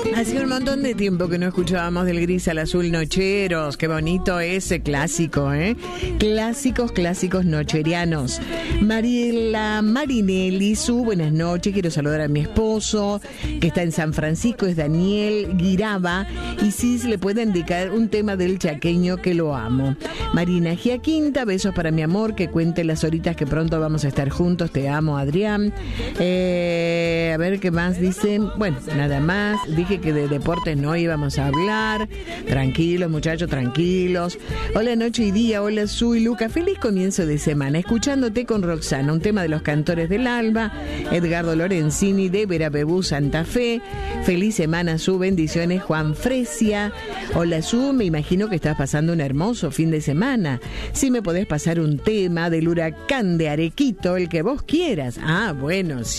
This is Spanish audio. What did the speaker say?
Hacía un montón de tiempo que no escuchábamos del gris al azul nocheros. Qué bonito ese clásico, ¿eh? Clásicos nocherianos. Mariela Marinelli, buenas noches. Quiero saludar a mi esposo, que está en San Francisco, es Daniel Guiraba. Y si le puede indicar un tema del chaqueño, que lo amo. Marina Giaquinta, besos para mi amor, que cuente las horitas que pronto vamos a estar juntos. Te amo, Adrián. A ver qué más dicen. Bueno, nada más. Dije que de deportes no íbamos a hablar. Tranquilos, muchachos, tranquilos. Hola, noche y día. Hola, Su y Luca. Feliz comienzo de semana. Escuchándote con Roxana, un tema de los cantores del Alba. Edgardo Lorenzini de Verapebú, Santa Fe. Feliz semana, Su. Bendiciones, Juan Fresia. Hola, Su. Me imagino que estás pasando un hermoso fin de semana. Si me podés pasar un tema del huracán de Arequito, el que vos quieras. Ah, bueno, sí.